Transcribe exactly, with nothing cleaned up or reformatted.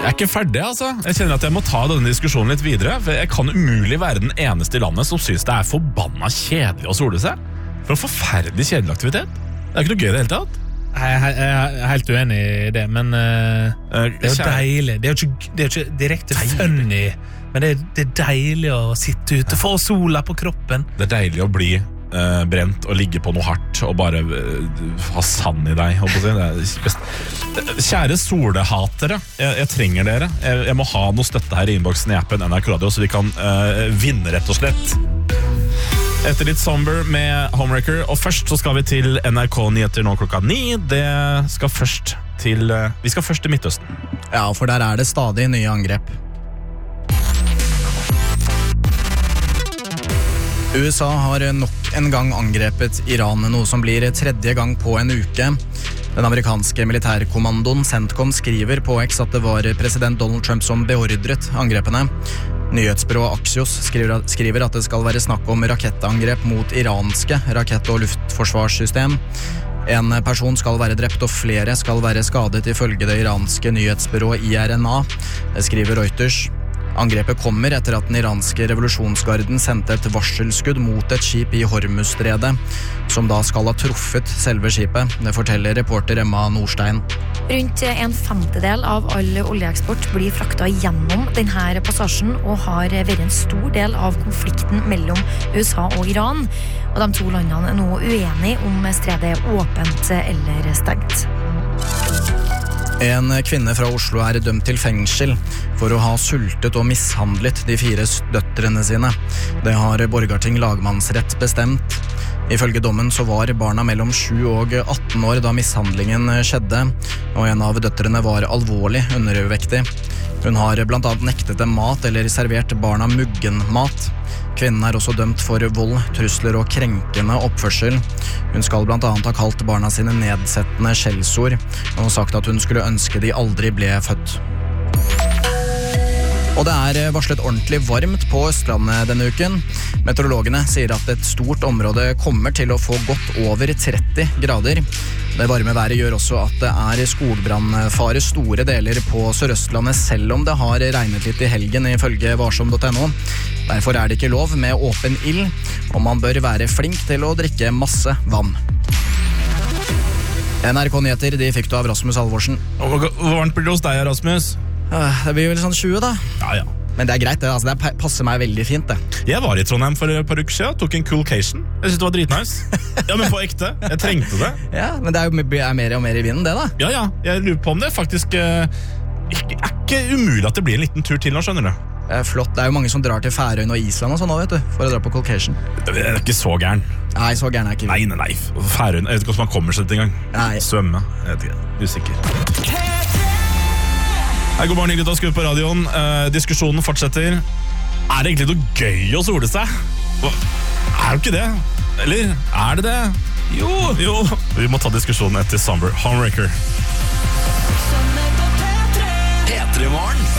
Jeg er ikke ferdig, altså. Jeg kjenner at jeg må ta denne diskusjonen litt videre, for jeg kan umulig være den eneste i landet som synes det er forbanna kjedelig å sole seg. For en forferdelig kjedelig aktivitet. Det er ikke noe gøy i det hele tatt. Jeg, jeg, jeg er helt uenig i det, men uh, det er jo Kjære. deilig. Det er jo ikke, det er jo ikke direkte funny, men det er, det er deilig å sitte ute, få sola på kroppen. Det er deilig å bli uh, brent og ligge på noe hardt og bare uh, ha sand i deg. Holdt på å si. Det er best. Kjære solehatere, jeg, jeg trenger dere. Jeg, jeg må ha noe støtte her i innboksen i appen N R K Radio, så vi kan uh, vinne rett og slett. Etter litt somber med Homewrecker. Og først så skal vi til N R K Nyheter nå klokka ni. Det skal først til Vi skal først til Midtøsten. Ja, for der er det stadig nye angrep. U S A har nok en gang angrepet Iran, noe som blir tredje gang på en uke. Den amerikanske militærkommandoen CENTCOM skriver på X at det var president Donald Trump som beordret angrepene. Nyhetsbyrået Axios skriver, skriver at det skal være snakk om rakettangrep mot iranske rakett- og luftforsvarssystem. En person skal være drept og flere skal være skadet ifølge det iranske nyhetsbyrået I R N A, skriver Reuters. Angrepet kommer etter at den iranske revolusjonsgarden sendte et varselskudd mot et skip i Hormuzstredet, som da skal ha truffet selve skipet. Det forteller reporter Emma Nordstein. Rundt en femtedel av all oljeeksport blir fraktet gjennom denne passasjen og har vært en stor del av konflikten mellom U S A og Iran. Og de to landene er nå uenige om stredet er åpent eller stengt. En kvinne fra Oslo er dømt til fengsel for å ha sultet og mishandlet de fire døtrene sine. Det har Borgarting lagmannsrett bestemt. Ifølge dommen så var barna mellom sju og atten år da mishandlingen skjedde, og en av døtrene var alvorlig undervektig. Hun har blant annet nektet dem mat eller servert barna muggenmat. Kvinnen er også dømt for vold, trusler og krenkende oppførsel. Hun skal blant annet ha kalt barna sine nedsettende skjellsord, og sagt at hun skulle ønske de aldri ble født. Og det er varslet ordentlig varmt på Østlandet denne uken. Meteorologene sier at et stort område kommer til å få godt over tretti grader. Det varme været gjør også at det er skogbrannfare store deler på Sør-Østlandet, selv om det har regnet litt i helgen ifølge varsom punktum no. Derfor er det ikke lov med åpen ild, og man bør være flink til å drikke masse vann. N R K Nyheter, de fikk du av Rasmus Halvorsen. Hvor varmt blir det hos deg, Rasmus? Det blir vel sånn tjue da. Ja, ja. Men det er greit, det, altså, det passer meg veldig fint det. Jeg var i Trondheim for et par uker siden, tok en coolcation. Jeg synes det var dritnice. Ja, men på ekte. Jeg trengte det. Ja, men det er jo er mer og mer i vinden det da. Ja, ja. Jeg lurer på om det faktisk uh, ikke, er ikke umulig at det blir en liten tur til nå, skjønner du. Det er flott. Det er jo mange som drar til Færøyene og Island og sånn nå, vet du, for å dra på coolcation. Det er ikke så gæren. Nei, så gæren er ikke. Nei, nei, nei. Færøyene, jeg vet ikke hvordan man kommer seg dit en gang. Nei. Svømme. Jeg vet ikke. Usikker. Hei, god morgen, hyggelig til å skru på radioen. Uh, diskusjonen fortsetter. Er det egentlig noe gøy å sole seg? Hva? Er det ikke det? Eller er det det? Jo, jo. Vi må ta diskusjonen etter Somber Homewrecker. P tre Morgen.